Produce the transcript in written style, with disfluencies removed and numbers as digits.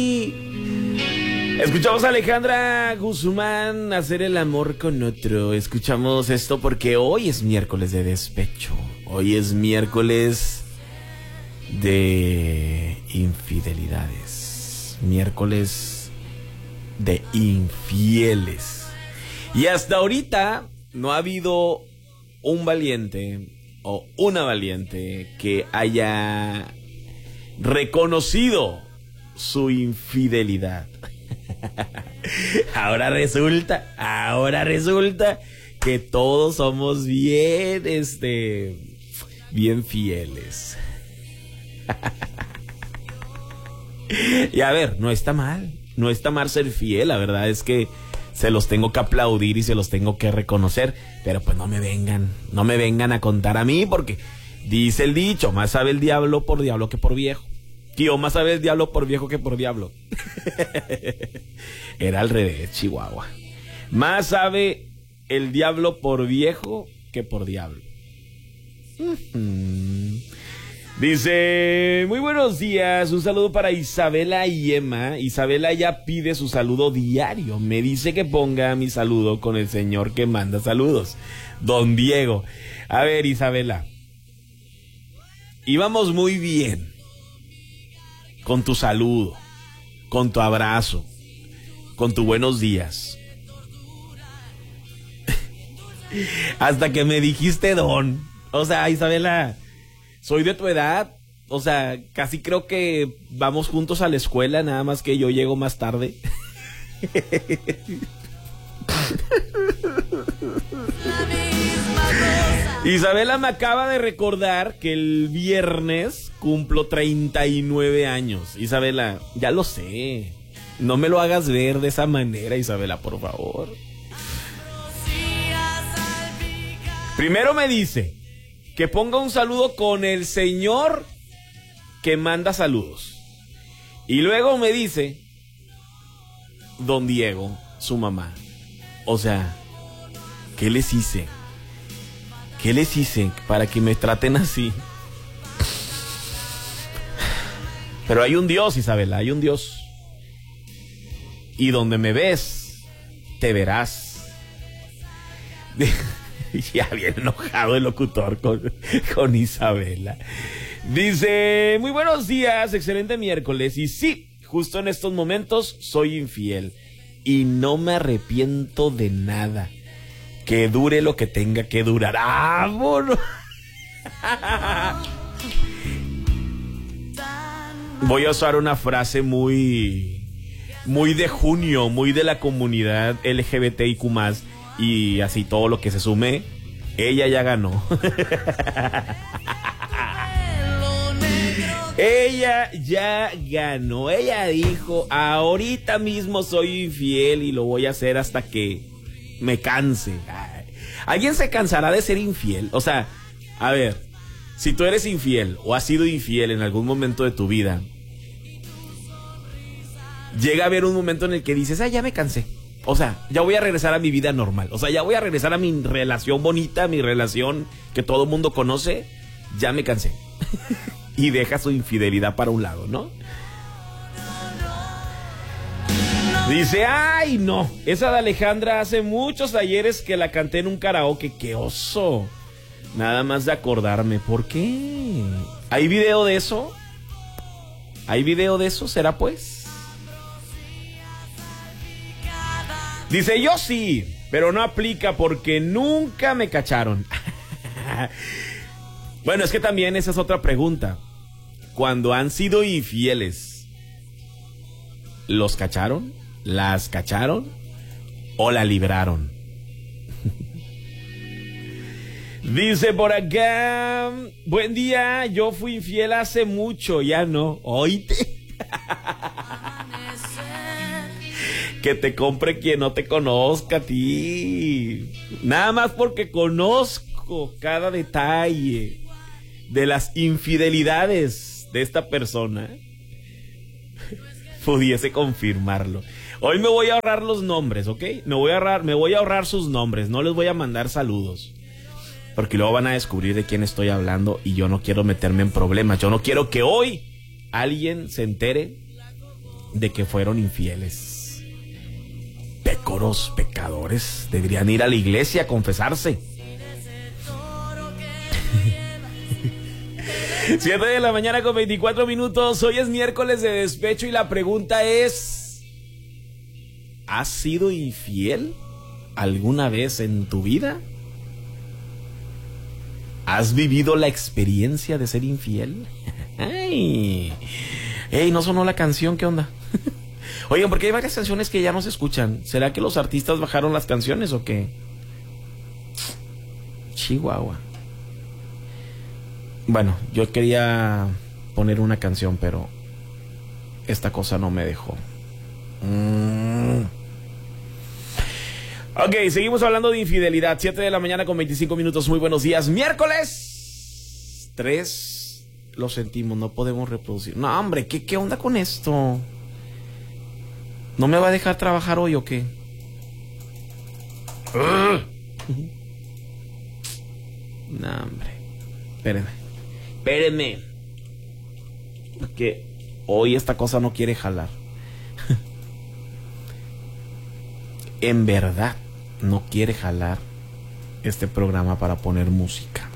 Escuchamos a Alejandra Guzmán hacer el amor con otro. Escuchamos esto porque hoy es miércoles de despecho. Hoy es miércoles de infidelidades. Miércoles de infieles. Y hasta ahorita no ha habido un valiente o una valiente que haya reconocido su infidelidad. Ahora resulta que todos somos bien fieles. Y a ver, no está mal ser fiel, la verdad es que se los tengo que aplaudir y se los tengo que reconocer, pero pues no me vengan a contar a mí, porque dice el dicho, más sabe el diablo por diablo que por viejo. Tío, más sabe el diablo por viejo que por diablo. Era al revés, Chihuahua. Más sabe el diablo por viejo que por diablo. Dice, muy buenos días, un saludo para Isabela y Emma. Isabela ya pide su saludo diario. Me dice que ponga mi saludo con el señor que manda saludos, don Diego. A ver, Isabela, íbamos muy bien con tu saludo, con tu abrazo, con tu buenos días. Hasta que me dijiste don. O sea, Isabela, soy de tu edad. O sea, casi creo que vamos juntos a la escuela, nada más que yo llego más tarde. Isabela me acaba de recordar que el viernes cumplo 39 años. Isabela, ya lo sé. No me lo hagas ver de esa manera, Isabela, por favor. Primero me dice que ponga un saludo con el señor que manda saludos. Y luego me dice don Diego, su mamá. O sea, ¿qué les hice? ¿Qué les hice para que me traten así? Pero hay un Dios, Isabela, hay un Dios. Y donde me ves, te verás. Ya bien enojado el locutor con Isabela. Dice, muy buenos días, excelente miércoles. Y sí, justo en estos momentos soy infiel. Y no me arrepiento de nada. Que dure lo que tenga que durar. ¡Vámonos! Voy a usar una frase muy de junio, muy de la comunidad LGBTIQ+, y así todo lo que se sume. Ella ya ganó. Ella ya ganó. Ella dijo, ahorita mismo soy infiel y lo voy a hacer hasta que me canse. ¿Alguien se cansará de ser infiel? O sea, a ver, si tú eres infiel o has sido infiel en algún momento de tu vida, llega a haber un momento en el que dices, ya me cansé. O sea, ya voy a regresar a mi vida normal. O sea, ya voy a regresar a mi relación bonita, mi relación que todo el mundo conoce. Ya me cansé. Y deja su infidelidad para un lado, ¿no? Dice, ay no, esa de Alejandra hace muchos ayeres que la canté en un karaoke. ¡Qué oso! Nada más de acordarme. ¿Por qué? ¿Hay video de eso? ¿Hay video de eso? ¿Será pues? Dice, yo sí, pero no aplica porque nunca me cacharon. Bueno, es que también esa es otra pregunta. Cuando han sido infieles, ¿los cacharon? ¿Las cacharon? ¿O la libraron? Dice por acá, buen día, yo fui infiel hace mucho, ya no. Oíte. Que te compre quien no te conozca a ti. Nada más porque conozco cada detalle de las infidelidades de esta persona, pudiese confirmarlo. Hoy me voy a ahorrar los nombres, ¿ok? Me voy a ahorrar sus nombres, no les voy a mandar saludos, porque luego van a descubrir de quién estoy hablando y yo no quiero meterme en problemas. Yo no quiero que hoy alguien se entere de que fueron infieles. Pécoros, pecadores, deberían ir a la iglesia a confesarse. 7 de la mañana con 24 minutos. Hoy es miércoles de despecho y la pregunta es: ¿has sido infiel alguna vez en tu vida? ¿Has vivido la experiencia de ser infiel? ¡Ay! ¡Ey! ¿No sonó la canción? ¿Qué onda? Oigan, porque hay varias canciones que ya no se escuchan. ¿Será que los artistas bajaron las canciones o qué? Chihuahua. Bueno, yo quería poner una canción, pero esta cosa no me dejó. Ok, seguimos hablando de infidelidad. 7 de la mañana con 25 minutos. Muy buenos días. Miércoles 3. Lo sentimos, no podemos reproducir. No, hombre, ¿qué onda con esto? ¿No me va a dejar trabajar hoy o qué? No, hombre. Espérenme. Porque hoy esta cosa no quiere jalar. En verdad no quiere jalar este programa para poner música.